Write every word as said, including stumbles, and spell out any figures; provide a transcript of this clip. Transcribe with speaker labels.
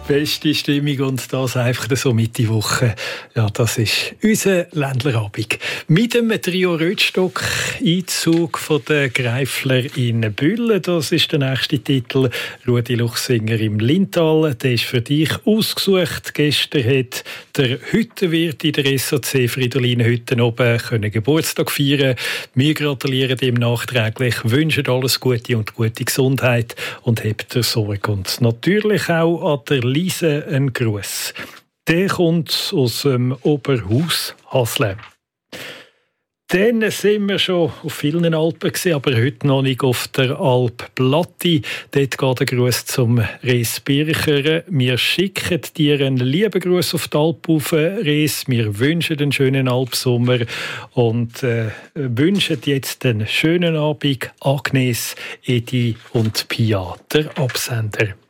Speaker 1: Beste Stimmung und das einfach so Mitte Woche. Ja, das ist unser Ländlerabend. Mit dem Trio Rötstock, Einzug von der Greifler in Bühlen. Das ist der nächste Titel. Rudi Luchsinger im Linntal. Der ist für dich ausgesucht. Gestern hat der Hüttenwirt in der S O C Fridolin Hütten oben können Geburtstag feiern. Wir gratulieren ihm nachträglich, wünschen alles Gute und gute Gesundheit und habt der Sorge. Und natürlich auch an der Lise einen Gruß. Der kommt aus dem Oberhaus Hasle. Dann sind wir schon auf vielen Alpen gewesen, aber heute noch nicht auf der Alp Platti. Dort geht der Gruß zum Res Bircher. Wir schicken dir einen lieben Gruß auf die Alp auf, Res. Wir wünschen einen schönen Alpsommer und äh, wünschen jetzt einen schönen Abend. Agnes, Edi und Pia, der Absender.